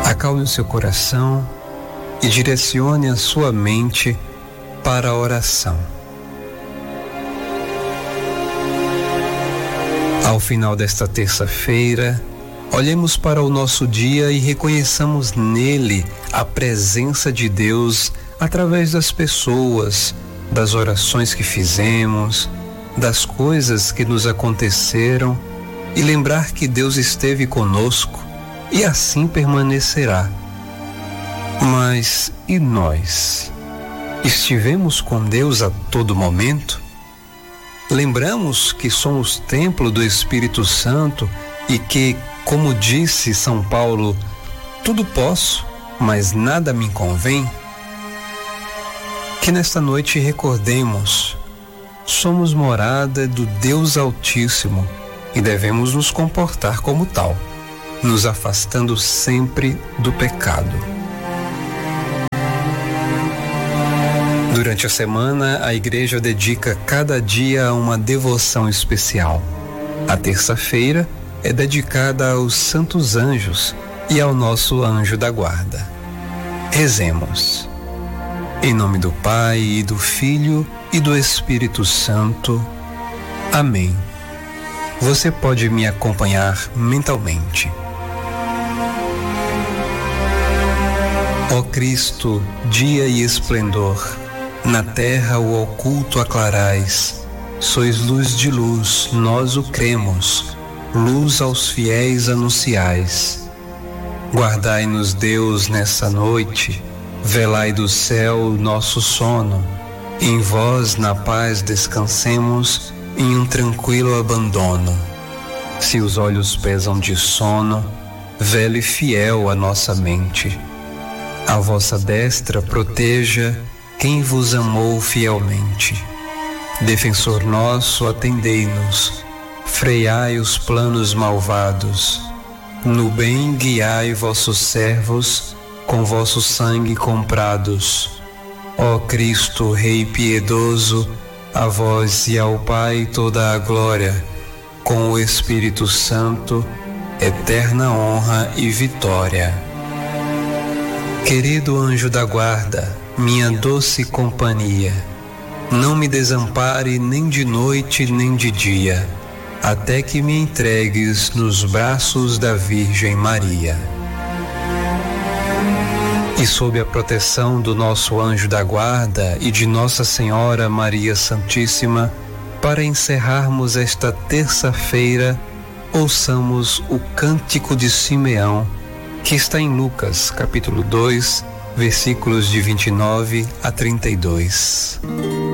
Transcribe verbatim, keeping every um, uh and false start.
Acalme o seu coração e direcione a sua mente para a oração. Ao final desta terça-feira, olhemos para o nosso dia e reconheçamos nele a presença de Deus através das pessoas, das orações que fizemos, das coisas que nos aconteceram, e lembrar que Deus esteve conosco e assim permanecerá. Mas e nós? Estivemos com Deus a todo momento? Lembramos que somos templo do Espírito Santo e que, como disse São Paulo, tudo posso, mas nada me convém? Que nesta noite recordemos, somos morada do Deus Altíssimo e devemos nos comportar como tal, nos afastando sempre do pecado. Durante a semana, a igreja dedica cada dia a uma devoção especial. A terça-feira é dedicada aos santos anjos e ao nosso anjo da guarda. Rezemos. Em nome do Pai, e do Filho, e do Espírito Santo. Amém. Você pode me acompanhar mentalmente. Ó Cristo, dia e esplendor, na terra o oculto aclarais. Sois luz de luz, nós o cremos, luz aos fiéis anunciais. Guardai-nos, Deus, nessa noite, velai do céu o nosso sono. Em vós, na paz, descansemos, em um tranquilo abandono. Se os olhos pesam de sono, vele fiel a nossa mente. A vossa destra proteja quem vos amou fielmente. Defensor nosso, atendei-nos, freiai os planos malvados. No bem guiai vossos servos, com vosso sangue comprados. Ó Cristo, Rei piedoso, a vós e ao Pai toda a glória, com o Espírito Santo, eterna honra e vitória. Querido anjo da guarda, minha doce companhia, não me desampare nem de noite nem de dia, até que me entregues nos braços da Virgem Maria. E sob a proteção do nosso anjo da guarda e de Nossa Senhora Maria Santíssima, para encerrarmos esta terça-feira, ouçamos o Cântico de Simeão, que está em Lucas, capítulo dois, versículos de vinte e nove a trinta e dois.